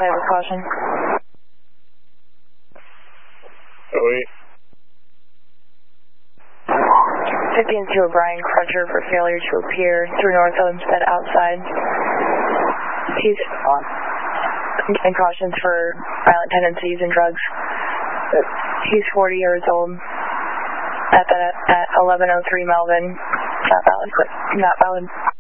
play with caution. 50 and 2 O'Brien, Crutcher for failure to appear through North Olmsted outside. He's and cautions for violent tendencies and drugs. He's 40 years old. At 1103 Melvin. Not valid.